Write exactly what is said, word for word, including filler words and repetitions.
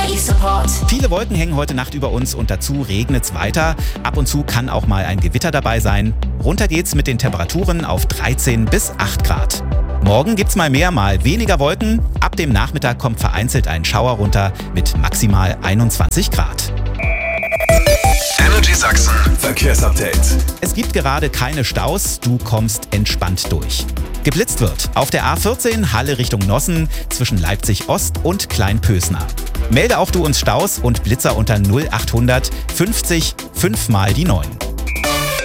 Support. Viele Wolken hängen heute Nacht über uns und dazu regnet's weiter. Ab und zu kann auch mal ein Gewitter dabei sein. Runter geht's mit den Temperaturen auf dreizehn bis acht Grad. Morgen gibt's mal mehr, mal weniger Wolken. Ab dem Nachmittag kommt vereinzelt ein Schauer runter mit maximal einundzwanzig Grad. Energy Sachsen Verkehrsupdate. Es gibt gerade keine Staus, du kommst entspannt durch. Geblitzt wird auf der A vierzehn Halle Richtung Nossen zwischen Leipzig Ost und Kleinpösner. Melde auch du uns Staus und Blitzer unter null achthundert fünfzig fünf mal die neun.